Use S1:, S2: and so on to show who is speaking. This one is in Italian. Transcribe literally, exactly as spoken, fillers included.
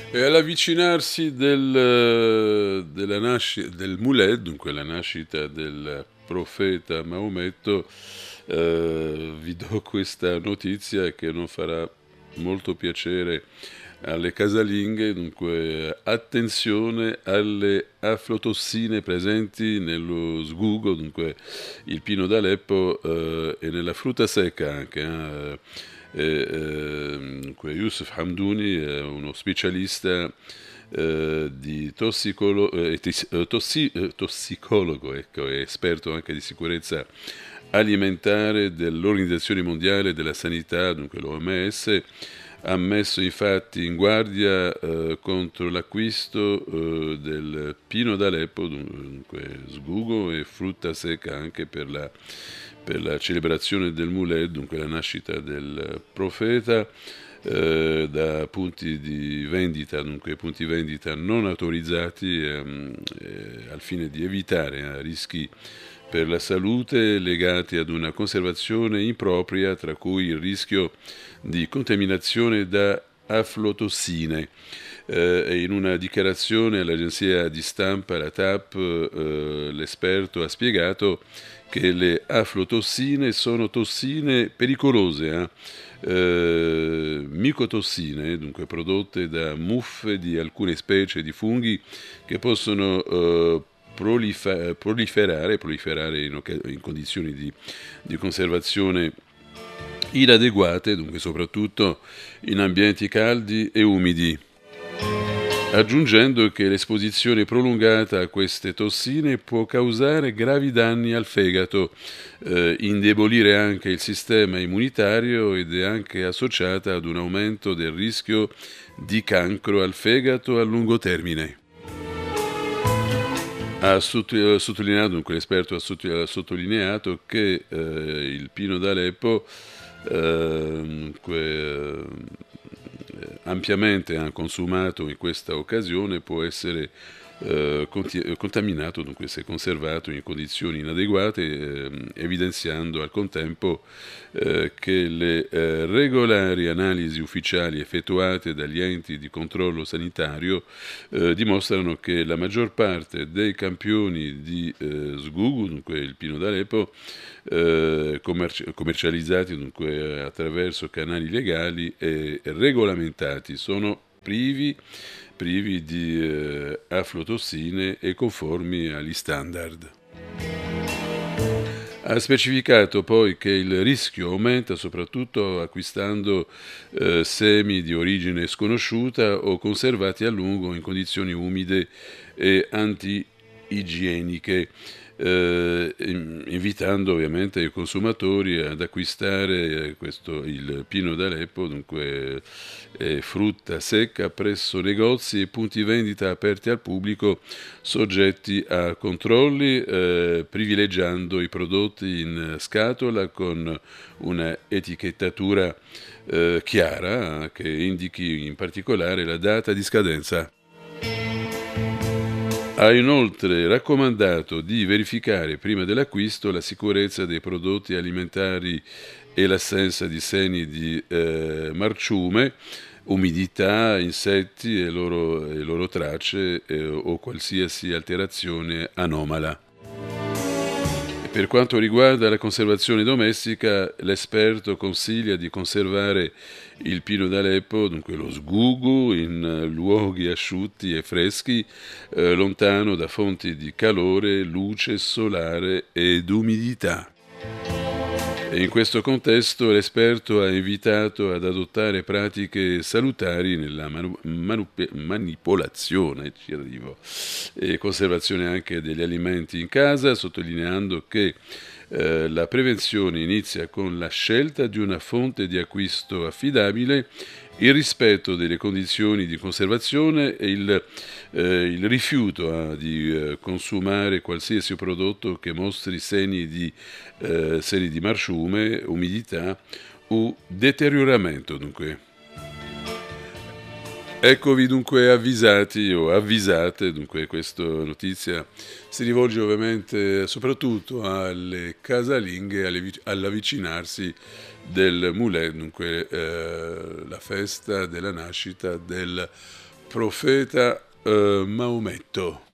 S1: E all'avvicinarsi del, della nasci- del Muled, dunque la nascita del profeta Maometto, eh, vi do questa notizia che non farà molto piacere alle casalinghe. Dunque attenzione alle aflotossine presenti nello sgugo, dunque il pino d'Aleppo, eh, e nella frutta secca anche. eh. E, eh, dunque, Yusuf Hamdouni è uno specialista eh, di tossicolo- eh, tis- eh, tossi- eh, tossicologo, ecco, è esperto anche di sicurezza alimentare dell'Organizzazione Mondiale della Sanità, dunque l'O M S, ha messo infatti in guardia eh, contro l'acquisto eh, del pino d'Aleppo, dunque sgugo e frutta secca anche per la, per la celebrazione del Muled, dunque la nascita del profeta, eh, da punti di vendita, dunque punti vendita non autorizzati, ehm, eh, al fine di evitare eh, rischi per la salute legati ad una conservazione impropria, tra cui il rischio di contaminazione da aflotossine. Eh, in una dichiarazione all'agenzia di stampa, la T A P, eh, l'esperto ha spiegato che le aflotossine sono tossine pericolose, eh? Eh, micotossine, dunque prodotte da muffe di alcune specie di funghi che possono eh, prolifa- proliferare, proliferare in, in condizioni di, di conservazione inadeguate, dunque soprattutto in ambienti caldi e umidi, aggiungendo che l'esposizione prolungata a queste tossine può causare gravi danni al fegato, eh, indebolire anche il sistema immunitario ed è anche associata ad un aumento del rischio di cancro al fegato a lungo termine. Ha sottolineato, dunque l'esperto ha sottolineato che eh, il pino d'Aleppo eh, que, eh, ampiamente consumato in questa occasione può essere eh, conti- contaminato, dunque se conservato in condizioni inadeguate, eh, evidenziando al contempo eh, che le eh, regolari analisi ufficiali effettuate dagli enti di controllo sanitario eh, dimostrano che la maggior parte dei campioni di eh, sgugu, dunque il pino d'Aleppo, eh, commerci- commercializzati dunque attraverso canali legali e regolamentati, sono privi privi di eh, aflotossine e conformi agli standard. Ha specificato poi che il rischio aumenta soprattutto acquistando eh, semi di origine sconosciuta o conservati a lungo in condizioni umide e anti-igieniche, eh, invitando ovviamente i consumatori ad acquistare questo, il pino d'Aleppo, dunque eh, frutta secca, presso negozi e punti vendita aperti al pubblico, soggetti a controlli, eh, privilegiando i prodotti in scatola con una etichettatura eh, chiara che indichi in particolare la data di scadenza. Ha inoltre raccomandato di verificare prima dell'acquisto la sicurezza dei prodotti alimentari e l'assenza di segni di eh, marciume, umidità, insetti e loro, e loro tracce eh, o qualsiasi alterazione anomala. Per quanto riguarda la conservazione domestica, l'esperto consiglia di conservare il pino d'Aleppo, dunque lo sgugu, in luoghi asciutti e freschi, eh, lontano da fonti di calore, luce solare ed umidità. E in questo contesto l'esperto ha invitato ad adottare pratiche salutari nella manu- manupe- manipolazione, ci arrivo, e conservazione anche degli alimenti in casa, sottolineando che eh, la prevenzione inizia con la scelta di una fonte di acquisto affidabile, il rispetto delle condizioni di conservazione e il, eh, il rifiuto eh, di eh, consumare qualsiasi prodotto che mostri segni di, eh, segni di marciume, umidità o deterioramento. Dunque. Eccovi dunque avvisati o avvisate, dunque questa notizia si rivolge ovviamente soprattutto alle casalinghe all'avvicinarsi del Mulè, dunque eh, la festa della nascita del profeta eh, Maometto.